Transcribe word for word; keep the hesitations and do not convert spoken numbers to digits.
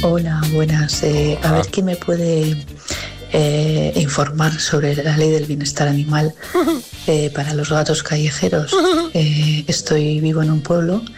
Hola, buenas. Eh, a Ah. ver quién me puede eh, informar sobre la ley del bienestar animal eh, para los gatos callejeros. Eh, estoy vivo en un pueblo